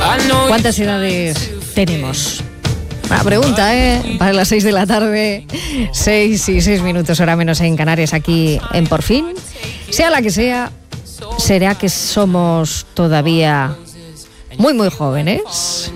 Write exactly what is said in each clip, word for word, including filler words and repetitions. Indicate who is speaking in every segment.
Speaker 1: ¿Cuántas edades tenemos? Una pregunta, ¿eh? Para las seis de la tarde, seis y seis minutos, hora menos en Canarias, aquí en Por Fin. Sea la que sea, ¿será que somos todavía muy, muy jóvenes?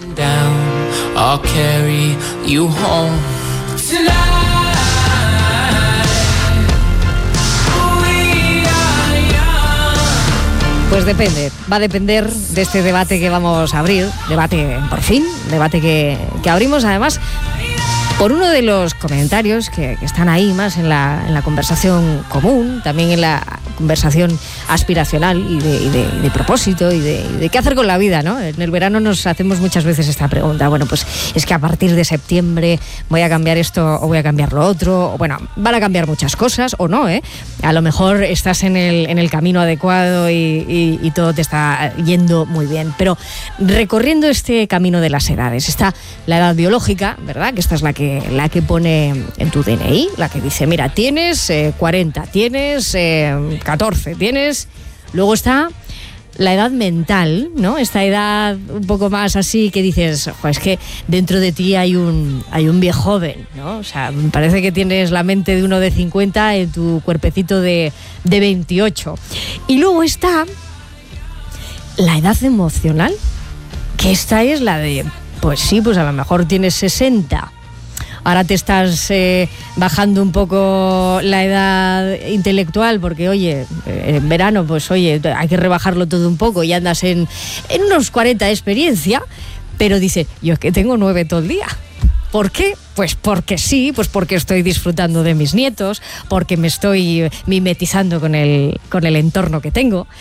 Speaker 1: Pues depende, va a depender de este debate que vamos a abrir, debate por fin, debate que, que abrimos además por uno de los comentarios que, que están ahí más en la, en la conversación común, también en la conversación aspiracional y de, y de, y de propósito y de, y de qué hacer con la vida, ¿no? En el verano nos hacemos muchas veces esta pregunta, bueno, pues es que a partir de septiembre voy a cambiar esto o voy a cambiar lo otro, o bueno, van a cambiar muchas cosas o no, ¿eh? A lo mejor estás en el, en el camino adecuado y, y, y todo te está yendo muy bien, pero recorriendo este camino de las edades, está la edad biológica, ¿verdad? Que esta es la que la que pone en tu D N I, la que dice, mira, tienes eh, cuarenta, tienes eh, catorce, tienes... Luego está la edad mental, ¿no? Esta edad un poco más así que dices, ojo, es que dentro de ti hay un, hay un viejo joven, ¿no? O sea, parece que tienes la mente de uno de cincuenta en tu cuerpecito de, de veintiocho. Y luego está la edad emocional, que esta es la de, pues sí, pues a lo mejor tienes sesenta. Ahora te estás eh, bajando un poco la edad intelectual porque, oye, en verano, pues oye, hay que rebajarlo todo un poco y andas en, en unos cuarenta de experiencia, pero dice, yo es que tengo nueve todo el día. ¿Por qué? Pues porque sí, pues porque estoy disfrutando de mis nietos, porque me estoy mimetizando con el, con el entorno que tengo.